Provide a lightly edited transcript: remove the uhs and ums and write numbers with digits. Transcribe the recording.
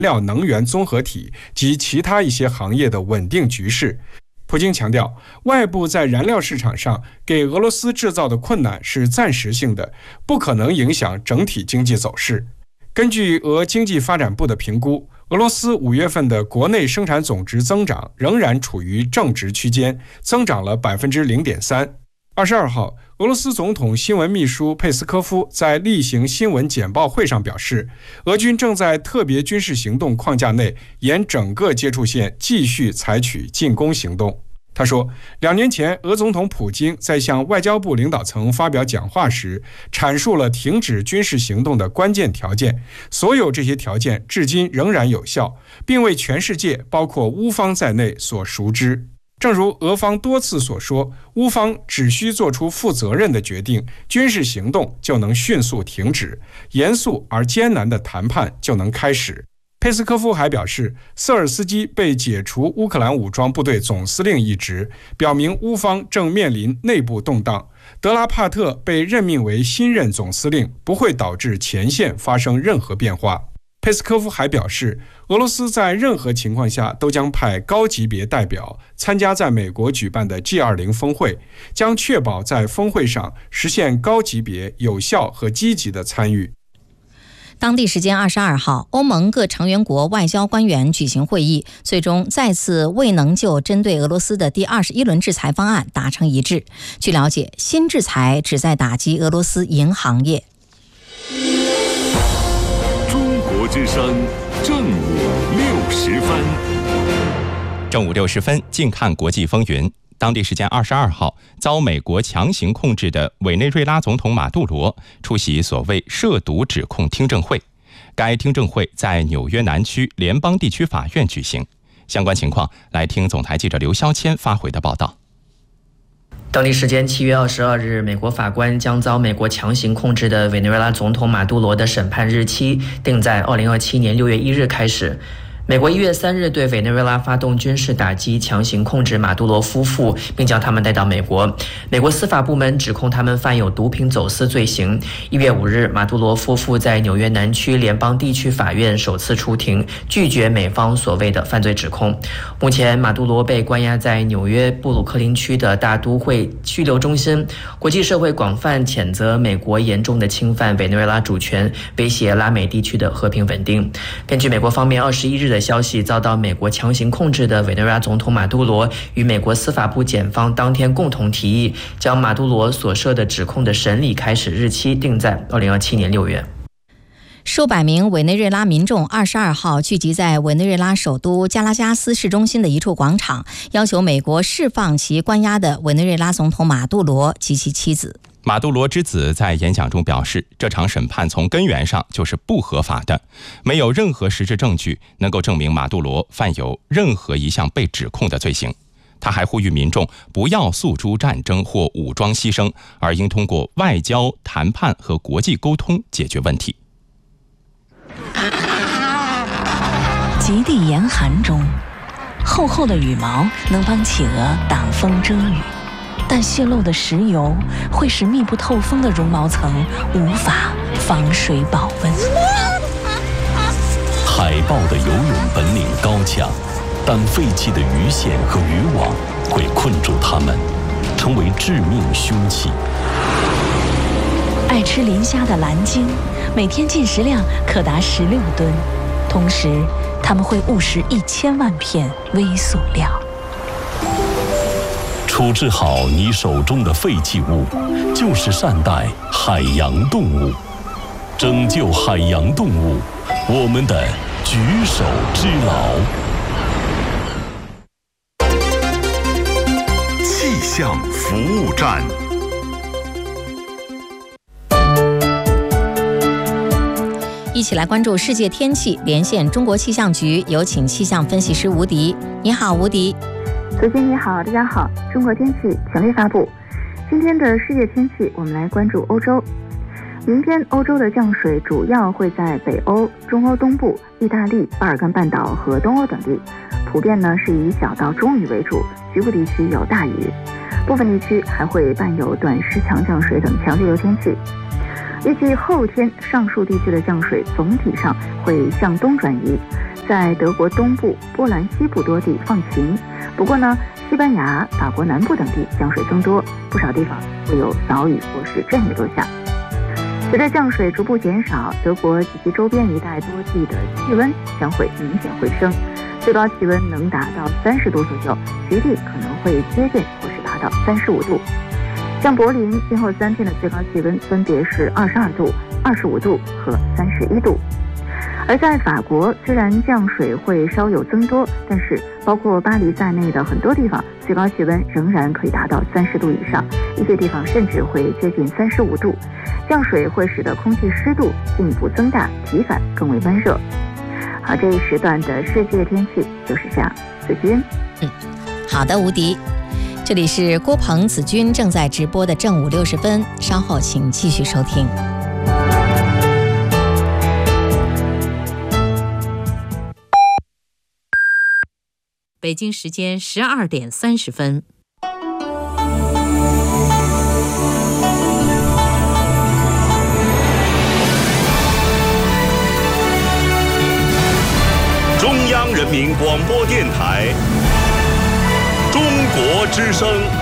料能源综合体及其他一些行业的稳定局势。普京强调，外部在燃料市场上给俄罗斯制造的困难是暂时性的，不可能影响整体经济走势。根据俄经济发展部的评估，俄罗斯5月份的国内生产总值增长仍然处于正值区间，增长了 0.3%。22号，俄罗斯总统新闻秘书佩斯科夫在例行新闻简报会上表示，俄军正在特别军事行动框架内沿整个接触线继续采取进攻行动。他说，2年前俄总统普京在向外交部领导层发表讲话时，阐述了停止军事行动的关键条件，所有这些条件至今仍然有效，并为全世界包括乌方在内所熟知。正如俄方多次所说，乌方只需做出负责任的决定，军事行动就能迅速停止，严肃而艰难的谈判就能开始。佩斯科夫还表示，瑟尔斯基被解除乌克兰武装部队总司令一职，表明乌方正面临内部动荡。德拉帕特被任命为新任总司令，不会导致前线发生任何变化。佩斯科夫还表示，俄罗斯在任何情况下都将派高级别代表参加在美国举办的 G20 峰会，将确保在峰会上实现高级别、有效和积极的参与。 当地时间22号，欧盟各成员国外交官员举行会议，最终再次未能就针对俄罗斯的第21轮制裁方案达成一致。据了解，新制裁旨在打击俄罗斯银行业。 中国之声正午60分， 正午60分，近看国际风云。当地时间22号，遭美国强行控制的委内瑞拉总统马杜罗出席所谓涉毒指控听证会。该听证会在纽约南区联邦地区法院举行。相关情况，来听总台记者刘肖谦发回的报道。 当地时间7月22日，美国法官将遭美国强行控制的委内瑞拉总统马杜罗的审判日期定在2027年6月1日开始。美国1月3日对委内瑞拉发动军事打击，强行控制马杜罗夫妇，并将他们带到美国。美国司法部门指控他们犯有毒品走私罪行。1月5日，马杜罗夫妇在纽约南区联邦地区法院首次出庭，拒绝美方所谓的犯罪指控。目前，马杜罗被关押在纽约布鲁克林区的大都会拘留中心。国际社会广泛谴责美国严重的侵犯委内瑞拉主权，威胁拉美地区的和平稳定。根据美国方面21日的消息，遭到美国强行控制的委内瑞拉总统马杜罗与美国司法部检方当天共同提议，将马杜罗所涉的指控的审理开始日期定在2027年6月。 数百名委内瑞拉民众22号聚集在委内瑞拉首都加拉加斯市中心的一处广场，要求美国释放其关押的委内瑞拉总统马杜罗及其妻子。 马杜罗之子在演讲中表示，这场审判从根源上就是不合法的，没有任何实质证据能够证明马杜罗犯有任何一项被指控的罪行。他还呼吁民众不要诉诸战争或武装牺牲，而应通过外交、谈判和国际沟通解决问题。 极地严寒中，厚厚的羽毛能帮企鹅挡风遮雨，但泄漏的石油会使密不透风的绒毛层无法防水保温。 海豹的游泳本领高强，但废弃的鱼线和渔网会困住它们，成为致命凶器。 爱吃磷虾的蓝鲸每天进食量可达16吨，同时它们会误食1000万片微塑料。 处置好你手中的废弃物，就是善待海洋动物，拯救海洋动物，我们的举手之劳。 气象服务站。 一起来关注世界天气，连线中国气象局，有请气象分析师吴迪。你好，吴迪。 主持人你好，大家好。中国天气强烈发布，今天的世界天气，我们来关注欧洲。明天欧洲的降水主要会在北欧、中欧东部、意大利、巴尔干半岛和东欧等地，普遍呢是以小到中雨为主，局部地区有大雨，部分地区还会伴有短时强降水等强对流天气。预计后天上述地区的降水总体上会向东转移， 在德国东部、波兰西部多地放晴。不过呢，西班牙、法国南部等地降水增多，不少地方会有小雨或是阵雨落下。随着降水逐步减少，德国及其周边一带多地的气温将会明显回升，最高气温能达到30度左右，局地可能会接近或是达到35度。像柏林今后3天的最高气温分别是22度、25度和31度。而在法国，虽然降水会稍有增多，但是包括巴黎在内的很多地方最高气温仍然可以达到30度以上，一些地方甚至会接近35度。降水会使得空气湿度进一步增大，体感更为温热。好，这一时段的世界天气就是这样。子君， 好的，吴迪。这里是郭鹏、子君正在直播的正午60分，稍后请继续收听。 北京时间12点30分。 中央人民广播电台，中国之声。